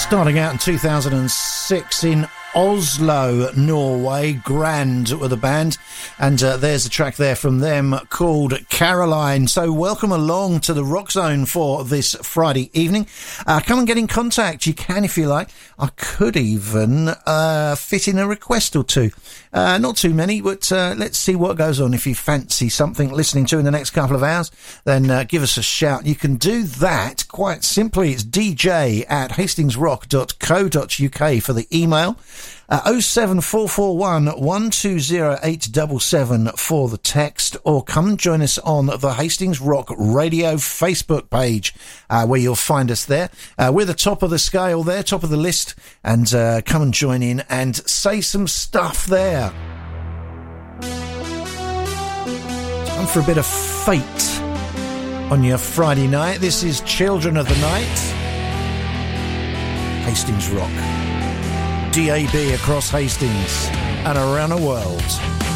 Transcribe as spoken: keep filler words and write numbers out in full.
Starting out in two thousand six in Oslo, Norway, Grand with a band, and uh, there's a track there from them called Caroline. So welcome along to the Rock Zone for this Friday evening. Uh, come and get in contact. You can if you like. I could even uh, fit in a request or two. Uh, not too many, but uh, let's see what goes on. If you fancy something listening to in the next couple of hours, then uh, give us a shout. You can do that quite simply. It's d j at hastingsrock dot co dot u k for the email. Uh, oh seven four four one, one two zero eight seven seven for the text, or come and join us on the Hastings Rock Radio Facebook page, uh, where you'll find us there. Uh, we're the top of the scale there, top of the list, and uh, come and join in and say some stuff there. Time for a bit of Fate on your Friday night. This is Children of the Night, Hastings Rock. D A B across Hastings and around the world.